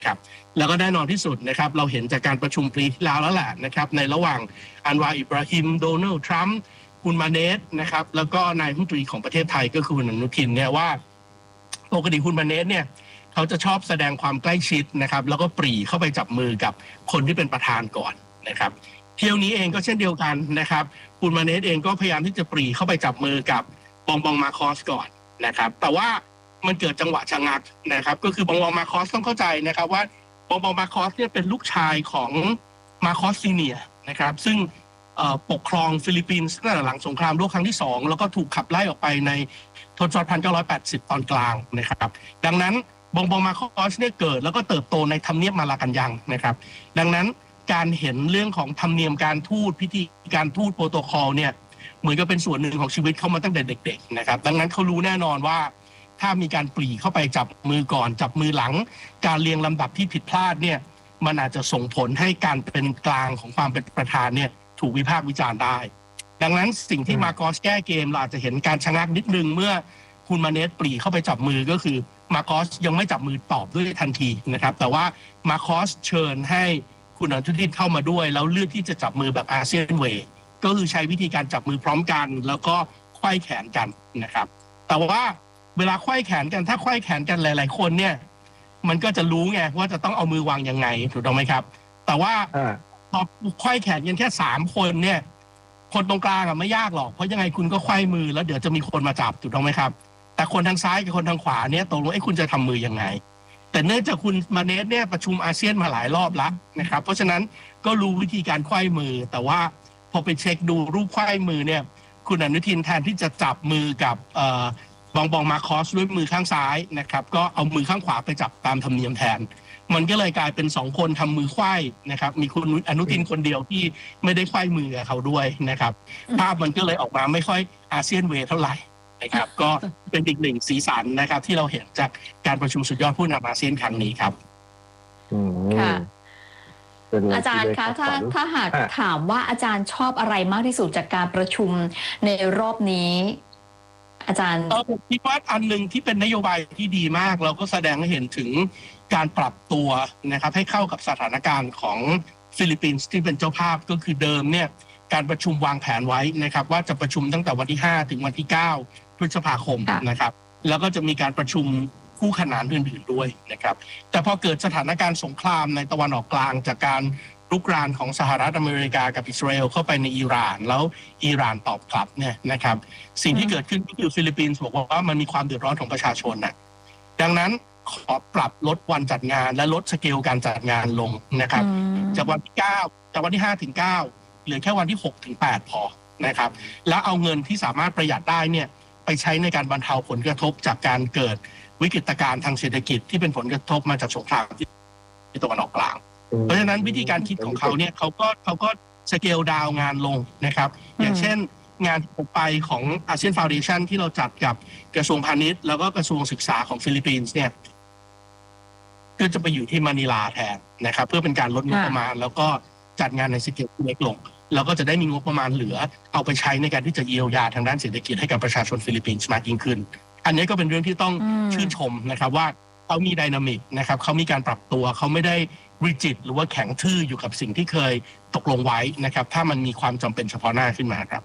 ครับแล้วก็แน่นอนที่สุดนะครับเราเห็นจากการประชุมปีที่แล้วแหละนะครับในระหว่างอันวาอิบราฮิมโดนัลด์ทรัมป์คุณมาเนสนะครับแล้วก็นายรัฐมนตรีของประเทศไทยก็คือคุณอนุทินเนี่ยว่าปกติคุณมาเนสเนี่ยเขาจะชอบแสดงความใกล้ชิดนะครับแล้วก็ปรีเข้าไปจับมือกับคนที่เป็นประธานก่อนนะครับเที่ยวนี้เองก็เช่นเดียวกันนะครับคุณมาเนสเองก็พยายามที่จะปรีเข้าไปจับมือกับบองมาคอสก่อนนะครับแต่ว่ามันเกิดจังหวะชะงักนะครับก็คือบองมาคอสต้องเข้าใจนะครับว่าบองมาคอสเนี่ยเป็นลูกชายของมาคอสซีเนียนะครับซึ่งปกครองฟิลิปปินส์ตั้งแต่หลังสงครามโลกครั้งที่2แล้วก็ถูกขับไล่ออกไปในทศวรรษ1980ตอนกลางนะครับดังนั้นบองมาคอสเนี่ยเกิดแล้วก็เติบโตในทำเนียบมาลากันยังนะครับดังนั้นการเห็นเรื่องของธรรมเนียมการทูตพิธีการทูตโปรโตคอลเนี่ยเหมือนกับเป็นส่วนหนึ่งของชีวิตเขามาตั้งแต่เด็กๆนะครับดังนั้นเขารู้แน่นอนว่าถ้ามีการปรีเข้าไปจับมือก่อนจับมือหลังการเรียงลำดับที่ผิดพลาดเนี่ยมันอาจจะส่งผลให้การเป็นกลางของความเป็นประธานเนี่ยถูกวิพากษ์วิจารณ์ได้ดังนั้นสิ่งที่มาโกสแก้เกมเราอาจจะเห็นการชะงักนิดนึงเมื่อคุณมาเนสปรีเข้าไปจับมือก็คือมาโกสยังไม่จับมือตอบด้วยทันทีนะครับแต่ว่ามาโกสเชิญให้คุณอนุทินเข้ามาด้วยแล้วเลือกที่จะจับมือแบบอาเซียนเวย์ก็คือใช้วิธีการจับมือพร้อมกันแล้วก็ไขว้แขนกันนะครับแต่ว่าเวลาไขว้แขนกันถ้าไขว้แขนกันหลายๆคนเนี่ยมันก็จะรู้ไงว่าจะต้องเอามือวางยังไงถูกต้องไหมครับแต่ว่าพอไขว้แขนกันแค่3คนเนี่ยคนตรงกลางไม่ยากหรอกเพราะยังไงคุณก็ไขว้มือแล้วเดี๋ยวจะมีคนมาจับถูกต้องไหมครับแต่คนทางซ้ายกับคนทางขวาเนี่ยตกลงคุณจะทำมือยังไงแต่เนื่องจากคุณมาเนสเนี่ยประชุมอาเซียนมาหลายรอบแล้วนะครับเพราะฉะนั้นก็รู้วิธีการไขว้มือแต่ว่าพอไปเช็คดูรูปไขว้มือเนี่ยคุณอนุทินแทนที่จะจับมือกับบองมาคอสด้วยมือข้างซ้ายนะครับก็เอามือข้างขวาไปจับตามธรรมเนียมแทนมันก็เลยกลายเป็น2คนทำมือไขว้นะครับมีคุณอนุทินคนเดียวที่ไม่ได้ไขว้มือกับเขาด้วยนะครับภาพมันก็เลยออกมาไม่ค่อยอาเซียนเวย์เท่าไหร่นะครับก็เป็นอีกหนึ่งสีสันนะครับที่เราเห็นจากการประชุมสุดยอดผู้นำอาเซียนครั้งนี้ครับค่ะอาจารย์คะถ้าหากถามว่าอาจารย์ชอบอะไรมากที่สุดจากการประชุมในรอบนี้อาจารย์ผมคิดว่าอันหนึ่งที่เป็นนโยบายที่ดีมากเราก็แสดงให้เห็นถึงการปรับตัวนะครับให้เข้ากับสถานการณ์ของฟิลิปปินส์ที่เป็นเจ้าภาพก็คือเดิมเนี่ยการประชุมวางแผนไว้นะครับว่าจะประชุมตั้งแต่วันที่5ถึงวันที่9พฤษภาคมนะครับแล้วก็จะมีการประชุมคู่ขนานอื่นๆด้วยนะครับแต่พอเกิดสถานการณ์สงครามในตะวันออกกลางจากการรุกรานของสหรัฐอเมริกากับอิสราเอลเข้าไปในอิหร่านแล้วอิหร่านตอบกลับเนี่ยนะครับสิ่งที่เกิดขึ้นก็คือฟิลิปปินส์บอกว่ามันมีความเดือดร้อนของประชาชนนะดังนั้นขอปรับลดวันจัดงานและลดสเกลการจัดงานลงนะครับจากวันที่9จากวันที่5ถึง9เหลือแค่วันที่6ถึง8พอนะครับแล้วเอาเงินที่สามารถประหยัดได้เนี่ยไปใช้ในการบรรเทาผลกระทบจากการเกิดวิกฤตการณ์ทางเศรษฐกิจที่เป็นผลกระทบมาจากสงครามที่ตะวันออกกลางเพราะฉะนั้นวิธีการคิดของเขาเนี่ยเขาก็สเกลดาวงานลงนะครับอย่างเช่นงานที่ผมไปของอาเซียนฟาวเดชั่นที่เราจัดกับกระทรวงพาณิชย์แล้วก็กระทรวงศึกษาของฟิลิปปินส์เนี่ยก็จะไปอยู่ที่มะนิลาแทนนะครับเพื่อเป็นการลดงบประมาณแล้วก็จัดงานในสเกลเล็กลงแล้วก็จะได้มีงบประมาณเหลือเอาไปใช้ในการที่จะเยียวยาทางด้านเศรษฐกิจให้กับประชาชนฟิลิปปินส์มากยิ่งขึ้นอันนี้ก็เป็นเรื่องที่ต้องชื่นชมนะครับว่าเขามีไดนามิกนะครับเขามีการปรับตัวเขาไม่ได้rigid หรือว่าแข็งทื่ออยู่กับสิ่งที่เคยตกลงไว้นะครับถ้ามันมีความจำเป็นเฉพาะหน้าขึ้นมาครับ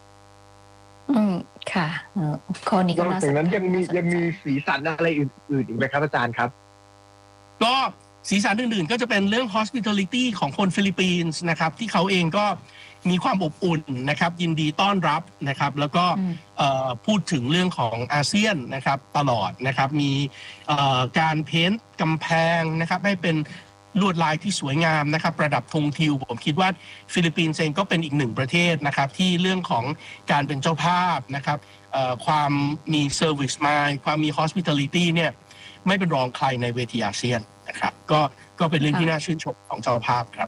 ค่ะข้อนี้ก็น่าสนใจนั้นยังมีสีสันอะไรอื่นอีกไหมครับอาจารย์ครับก็สีสันอื่นๆก็จะเป็นเรื่อง hospitality ของคนฟิลิปปินส์นะครับที่เขาเองก็มีความอบอุ่นนะครับยินดีต้อนรับนะครับแล้วก็พูดถึงเรื่องของอาเซียนนะครับตลอดนะครับมีการเพ้นท์กำแพงนะครับให้เป็นลวดลายที่สวยงามนะครับประดับธงทิวผมคิดว่าฟิลิปปินส์เองก็เป็นอีกหนึ่งประเทศนะครับที่เรื่องของการเป็นเจ้าภาพนะครับความมี service mind ความมี hospitality เนี่ยไม่เป็นรองใครในเวทีอาเซียนนะครับก็เป็นเรื่องที่น่าชื่นชมของเจ้าภาพครับ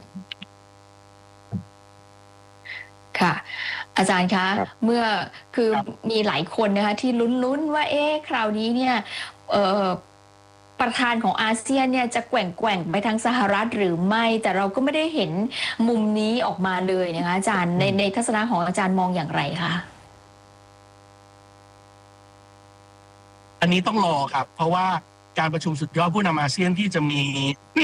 ค่ะอาจารย์คะเมื่อคือมีหลายคนนะคะที่ลุ้นว่าคราวนี้เนี่ยประธานของอาเซียนเนี่ยจะแกว่งไปทางสหรัฐหรือไม่แต่เราก็ไม่ได้เห็นมุมนี้ออกมาเลยนะคะอาจารย์ในทัศนะของอาจารย์มองอย่างไรคะอันนี้ต้องรอครับเพราะว่าการประชุมสุดยอดผู้นำอาเซียนที่จะมี